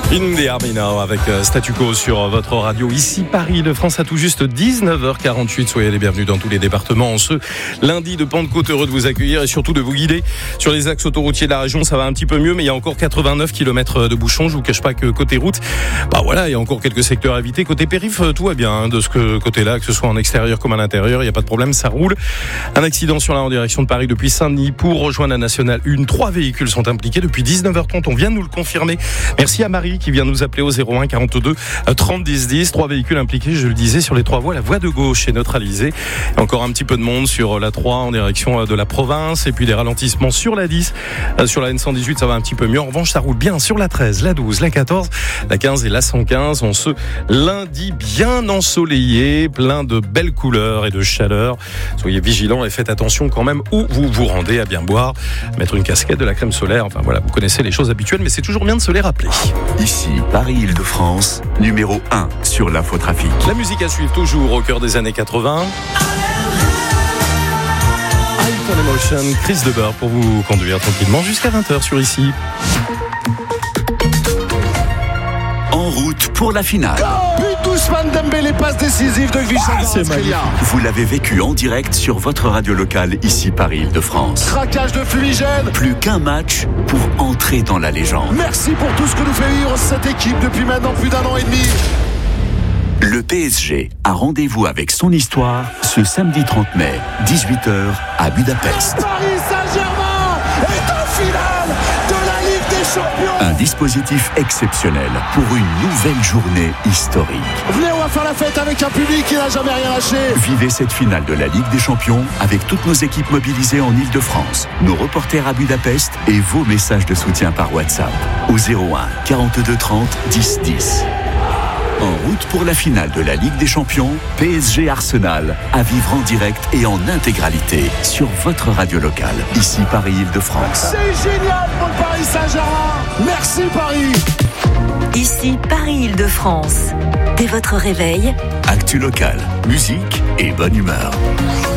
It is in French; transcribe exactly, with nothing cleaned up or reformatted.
In the Army Now avec Statu Quo sur votre radio. Ici Paris de France à tout juste dix-neuf heures quarante-huit. Soyez les bienvenus dans tous les départements en ce lundi de Pentecôte. Heureux de vous accueillir et surtout de vous guider sur les axes autoroutiers de la région. Ça va un petit peu mieux, mais il y a encore quatre-vingt-neuf kilomètres de bouchons. Je vous cache pas que côté route, bah voilà, il y a encore quelques secteurs à éviter. Côté périph, tout va bien hein, de ce que, côté-là, que ce soit en extérieur comme à l'intérieur. Il n'y a pas de problème, ça roule. Un accident sur la en direction de Paris depuis Saint-Denis pour rejoindre la Nationale un. Trois véhicules sont impliqués depuis dix-neuf heures trente. On vient de nous le confirmer. Merci à Marie qui vient nous appeler au zéro un quarante-deux trente dix dix. Trois véhicules impliqués, je le disais, sur les trois voies. La voie de gauche est neutralisée. Encore un petit peu de monde sur la trois en direction de la province. Et puis des ralentissements sur la dix. Sur la N cent dix-huit, ça va un petit peu mieux. En revanche, ça roule bien sur la treize, la douze, la quatorze, la quinze et la cent quinze. On ce lundi bien ensoleillé, plein de belles couleurs et de chaleur. Soyez vigilants et faites attention quand même où vous vous rendez, à bien boire, mettre une casquette, de la crème solaire. Enfin voilà, vous connaissez les choses habituelles, mais c'est toujours bien de se les rappeler. Ici, Paris-Île-de-France, numéro un sur l'infotrafic. La musique à suivre toujours au cœur des années quatre-vingts. Icon Emotion, Chris Deber pour vous conduire tranquillement jusqu'à vingt heures sur Ici. En route pour la finale. Ousmane Dembélé, passe décisive de Vicente Kvaratskhelia. Vous l'avez vécu en direct sur votre radio locale, ici Paris-Île-de-France. Craquage de fumigène. Plus qu'un match pour entrer dans la légende. Merci pour tout ce que nous fait vivre cette équipe depuis maintenant plus d'un an et demi. Le P S G a rendez-vous avec son histoire ce samedi trente mai, dix-huit heures à Budapest. Paris Saint-Germain est en finale de la Ligue des Champions. Un dispositif exceptionnel pour une nouvelle journée historique. Venez, on va faire la fête avec un public qui n'a jamais rien lâché. Vivez cette finale de la Ligue des Champions avec toutes nos équipes mobilisées en Île-de-France, nos reporters à Budapest et vos messages de soutien par WhatsApp au zéro un quarante-deux trente dix dix. En route pour la finale de la Ligue des Champions, P S G Arsenal à vivre en direct et en intégralité sur votre radio locale, ici Paris-Île-de-France. C'est génial pour le Paris Saint-Germain. Merci Paris. Ici Paris-Île-de-France. Dès votre réveil, actu local, musique et bonne humeur.